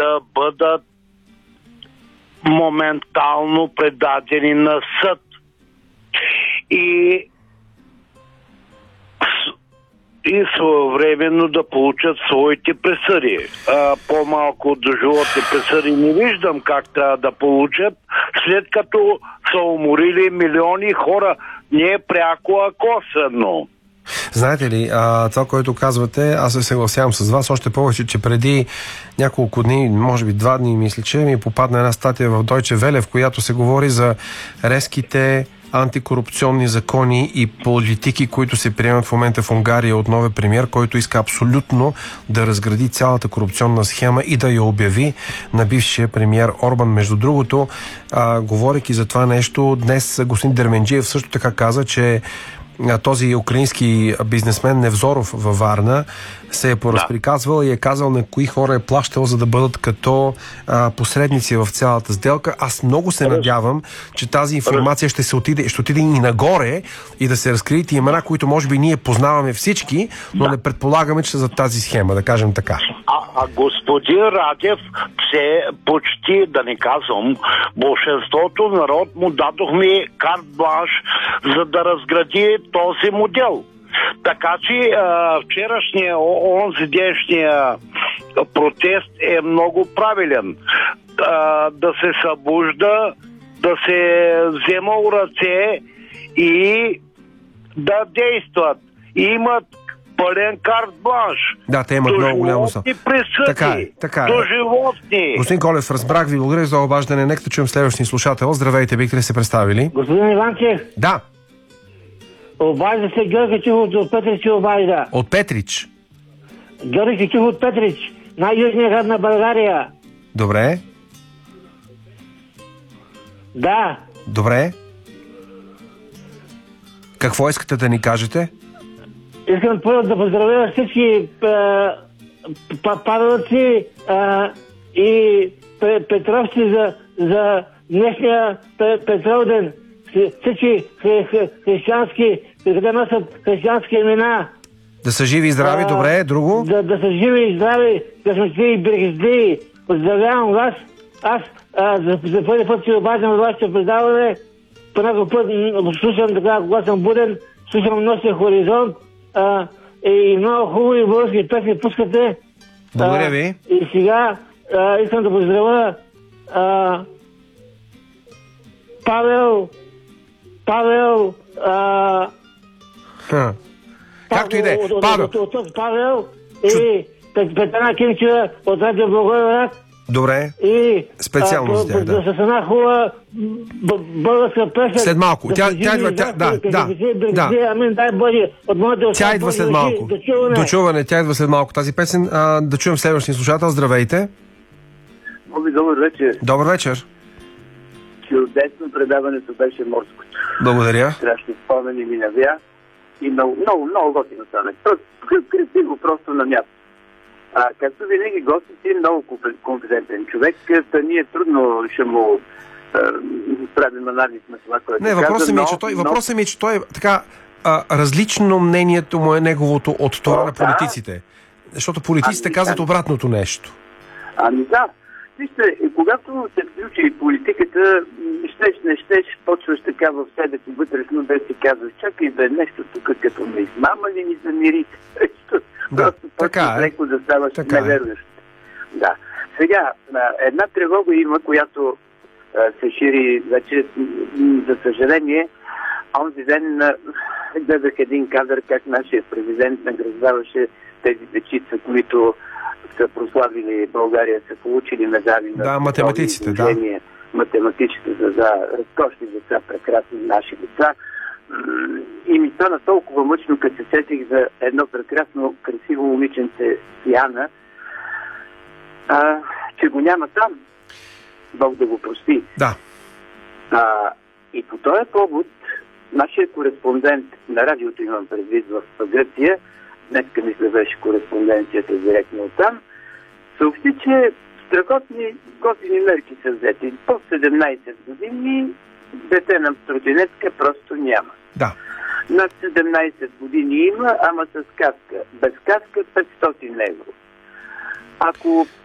да бъдат моментално предадени на съд. И своевременно да получат своите присъди. По-малко от доживотни присъди не виждам как трябва да получат, след като са уморили милиони хора. Не е пряко, а косвено. Знаете ли, това, което казвате, аз се съгласявам с вас, още повече, че преди няколко дни, може би 2 дни, мисля, че ми попадна една статия в Deutsche Welle, в която се говори за резките антикорупционни закони и политики, които се приемат в момента в Унгария от новия премиер, който иска абсолютно да разгради цялата корупционна схема и да я обяви на бившия премиер Орбан. Между другото, говорейки за това нещо, днес господин Дерменджиев също така каза, че този украински бизнесмен Невзоров във Варна се е поразприказвал и е казал на кои хора е плащал, за да бъдат като посредници в цялата сделка. Аз много се надявам, че тази информация ще отиде и нагоре и да се разкрият имена, които може би ние познаваме всички, но не предполагаме, че са за тази схема, да кажем така. А господин Радев, почти, да не казвам, большинството народ му дадохме карт бланш, за да разгради този модел. Така че вчерашния, онзи-днешния протест е много правилен. Да се събужда, да се взема у ръце и да действат. Имат пълен карт бланш. Да, те имат много голямо са. Така е. До животни. Господин Колев, разбрах ви, благодаря за обаждане. Нека да чуем следващия слушател. Здравейте, бихте ли се представили? Господин Иванчев. Да. Обажда се Георги Кичиков от Петрич. Обажда. От Петрич? Георги Кичиков от Петрич. Най-южния град на България. Добре. Да. Добре. Какво искате да ни кажете? Искам първо да поздравя всички павелци и петровци за днешния Петроден. Всички християнски, да носят християнски имена. Да са живи и здрави, добре, друго? Да са живи и здрави, късметли и брехизли. Поздравявам вас. Аз за първи път си обаждам от вашето предаване. По някой път слушам така, когато съм буден, слушам Носия хоризонт. И много хубави български песни пускате. Благодаря ви. И сега искам да поздравя Павел както и да е. Павел и Петана Кимчева от Радио Благоевград. Добре. И специално за тях, да. С една хубава българска песен. След малко. Тя идва. Амин, дай Боже, от моите очи. Тя идва след малко. До чуване. Тя идва след малко. Тази песен. Да чуем следващия слушател. Здравейте. Добър вечер. Добър вечер. Чудесно предаването беше морското. Благодаря. Страшни спомени ми навя. И много готино стане. Красиво, просто на място. Както винаги, гостът е много компетентен човек. Ние трудно ще му правим анализ на това, което каза. Въпросът ми е, че той е така различно мнението му е неговото от това на политиците. Защото политиците казват обратното нещо. Ами да. Вижте, когато се включи политиката, щеш, почваш така в себе си вътрешно да си казваш, чакай да е нещо тук, като ме измама ли ни замири. Просто почваш леко да ставаш неверващ. Да. Сега, една тревога има, която се шири вече, за съжаление. Онзи ден гледах един кадър, как нашия президент награждаваше тези дечица, които са прославили България, са получили медали на математиците, математиците за разкошни деца, прекрасни наши деца. И ми стана толкова мъчно, като се сетих за едно прекрасно, красиво момиченце Яна, че го няма там. Бог да го прости. Да. И по този повод нашия кореспондент на радиото, имам предвид в Гърция, днеска мисля беше кореспонденцията директно оттам, съобщи, че страхотни готини мерки са взети. Под 17 години дете на тротинетка просто няма. Да. Над 17 години има, ама с каска. Без каска 500 евро. Ако